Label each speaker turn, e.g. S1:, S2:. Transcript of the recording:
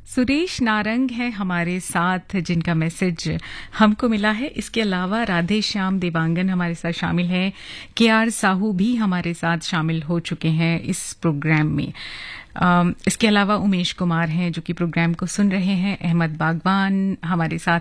S1: सुरेश नारंग है हमारे साथ, जिनका मैसेज हमको मिला है। इसके अलावा राधे श्याम देवांगन हमारे साथ शामिल हैं। केआर साहू भी हमारे साथ शामिल हो चुके हैं इस प्रोग्राम में। इसके अलावा उमेश कुमार हैं जो कि प्रोग्राम को सुन रहे हैं। अहमद बागवान हमारे साथ